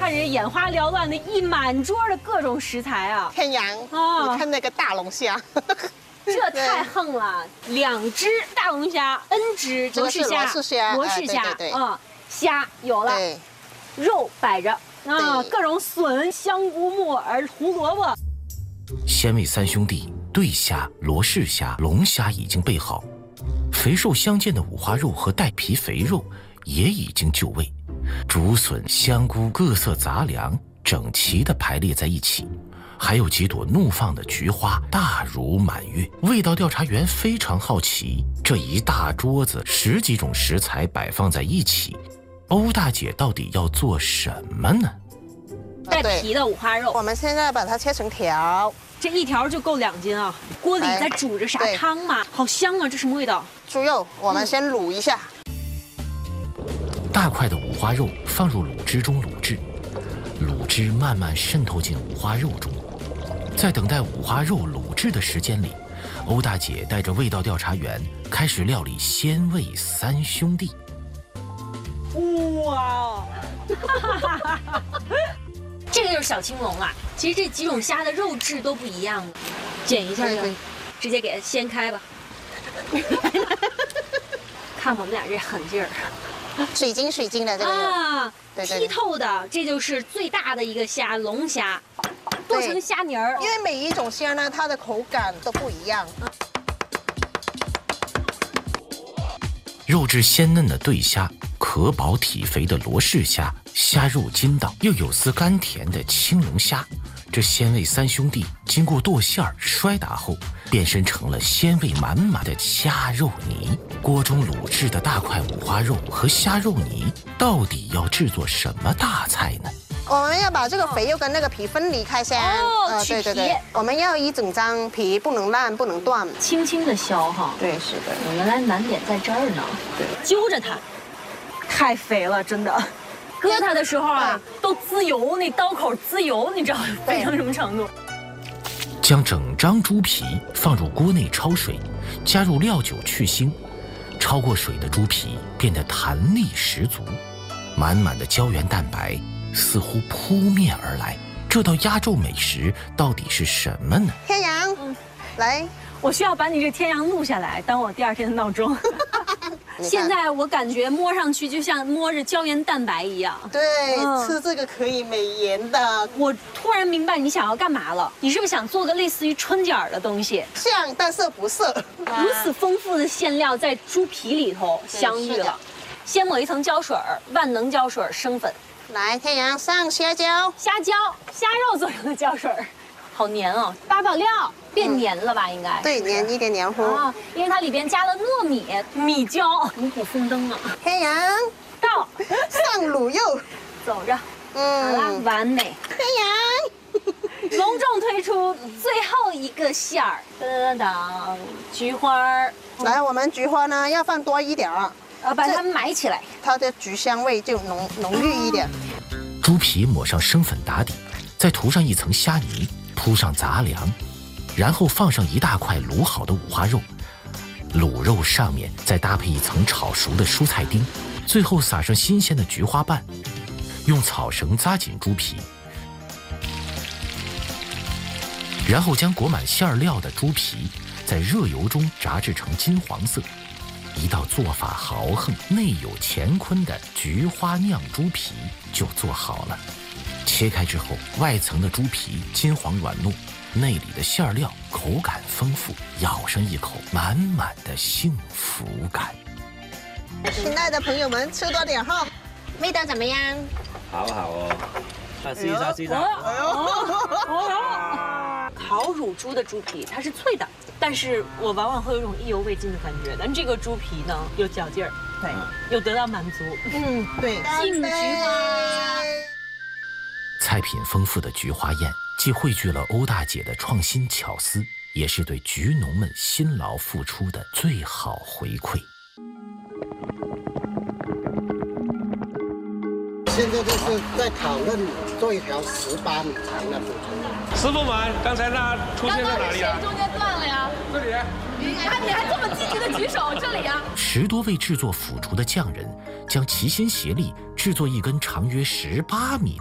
看人眼花缭乱的一满桌的各种食材啊！ 天阳啊，你看那个大龙虾， 这太横了，2只大龙虾，N 只罗氏虾，罗氏虾啊，虾有了，肉摆着啊，各种笋、香菇、木耳、胡萝卜。 鲜味三兄弟对虾、罗氏虾、龙虾已经备好，肥瘦相间的五花肉和带皮肥肉也已经就位，竹笋、香菇各色杂粮整齐地排列在一起，还有几朵怒放的菊花大如满月。味道调查员非常好奇，这一大桌子10几种食材摆放在一起，欧大姐到底要做什么呢？ 带皮的五花肉， 我们现在把它切成条， 这一条就够2斤啊！锅里在煮着啥汤嘛？好香啊！这什么味道？ 猪肉，我们先卤一下。 大块的五花肉放入卤汁中卤制，卤汁慢慢渗透进五花肉中。在等待五花肉卤制的时间里，欧大姐带着味道调查员开始料理鲜味三兄弟。 哇！这个就是小青龙啊！其实这几种虾的肉质都不一样，剪一下就直接给它掀开吧。看我们俩这狠劲儿， 水晶的这个啊，剔透的，这就是最大的一个虾，龙虾，剁成虾泥儿。 因为每一种虾呢，它的口感都不一样。 肉质鲜嫩的对虾，壳薄体肥的罗氏虾，虾肉筋道，又有丝甘甜的青龙虾。这鲜味三兄弟经过剁馅儿摔打后，变身成了鲜味满满的虾肉泥。锅中卤制的大块五花肉和虾肉泥，到底要制作什么大菜呢？ 我们要把这个肥肉跟那个皮分离开先。对，我们要一整张皮，不能烂，不能断， 轻轻的削哈。 对，是的。 我原来难点在这儿呢。对，揪着它，太肥了，真的。割它的时候啊，都滋油，那刀口滋油，你知道肥成什么程度？ 将整张猪皮放入锅内焯水，加入料酒去腥，焯过水的猪皮变得弹力十足，满满的胶原蛋白似乎扑面而来。这道压轴美食到底是什么呢？ 天阳，来， 我需要把你这天阳录下来，当我第2天的闹钟。现在我感觉摸上去就像摸着胶原蛋白一样。 对，吃这个可以美颜的。 我突然明白你想要干嘛了，你是不是想做个类似于春卷的东西？ 像，但是不是。 如此丰富的馅料在猪皮里头相遇了，先抹一层胶水，万能胶水生粉。 来，天阳上虾胶， 虾肉做成的胶水，好黏哦。8宝料变黏了吧？应该对，黏一点黏糊啊，因为它里边加了糯米、米椒，五谷丰登啊。 天阳到上卤肉， 走着，好了，完美。 天阳隆重推出最后一个馅儿，噔噔噔，菊花儿。 来，我们菊花呢要放多一点， 把它埋起来， 它的菊香味就浓郁一点。 猪皮抹上生粉打底，再涂上一层虾泥，铺上杂粮，然后放上一大块卤好的五花肉，卤肉上面再搭配一层炒熟的蔬菜丁，最后撒上新鲜的菊花瓣，用草绳扎紧猪皮，然后将裹满馅料的猪皮在热油中炸制成金黄色。一道做法豪横、内有乾坤的菊花酿猪皮就做好了。切开之后，外层的猪皮金黄软糯，内里的馅料口感丰富，咬上一口，满满的幸福感。 亲爱的朋友们，吃多点哈，味道怎么样？ 好哦，那试一下。 烤乳猪的猪皮它是脆的，但是我往往会有一种意犹未尽的感觉。但这个猪皮呢，有嚼劲儿，对，有得到满足。 对， 杏菊花。 菜品丰富的菊花宴，既汇聚了欧大姐的创新巧思，也是对菊农们辛劳付出的最好回馈。 现在就是在讨论做一条18米长的补充。 师傅们，刚才那出现在哪里啊？ 中间断了呀。 这里。 你看，你还这么积极的举手，这里呀。 10多位制作腐竹的匠人，将齐心协力制作一根长约18米